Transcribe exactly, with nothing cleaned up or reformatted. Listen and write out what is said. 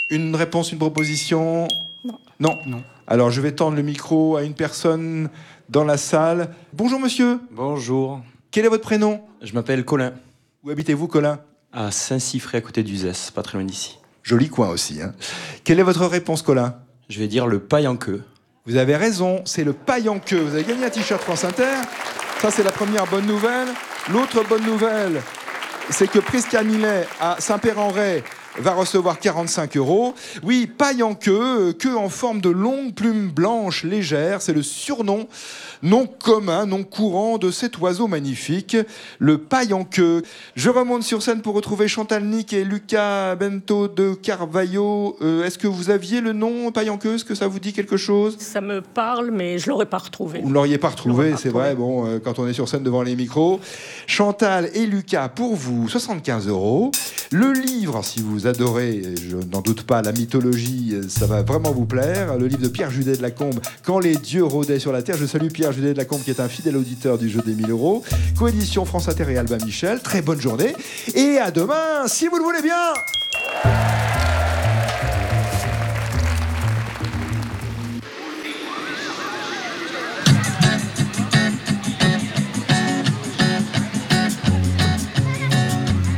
Une réponse, une proposition? Non. Non. Non. Alors, je vais tendre le micro à une personne dans la salle. Bonjour, monsieur. Bonjour, Quel est votre prénom? je m'appelle Colin, Où habitez-vous, Colin? à Saint-Siffré à côté d'Uzès, pas très loin d'ici. Joli coin aussi, hein. Quelle est votre réponse, Colin? Je vais dire le paille en queue. Vous avez raison, c'est le paille en queue. Vous avez gagné un t-shirt France Inter. Ça, c'est la première bonne nouvelle. L'autre bonne nouvelle, c'est que Prisca Millet à Saint-Père-en-Retz va recevoir quarante-cinq euros. Oui, paille en queue, queue en forme de longue plume blanche légère. C'est le surnom non commun, non courant de cet oiseau magnifique, le paille en queue. Je remonte sur scène pour retrouver Chantal Nick et Lucas Bento de Carvalho. Euh, est-ce que vous aviez le nom paille en queue? Est-ce que ça vous dit quelque chose? Ça me parle, mais je l'aurais pas retrouvé. Vous ne l'auriez pas Je retrouvé, l'aurais c'est pas vrai, bon, euh, quand on est sur scène devant les micros. Chantal et Lucas, pour vous, soixante-quinze euros. Le livre, si vous adorez, je n'en doute pas, la mythologie, ça va vraiment vous plaire. Le livre de Pierre Judet de Lacombe, Quand les dieux rôdaient sur la terre. Je salue Pierre Judet de Lacombe, qui est un fidèle auditeur du jeu des mille euros. Coédition France Inter et Albin Michel. Très bonne journée. Et à demain, si vous le voulez bien.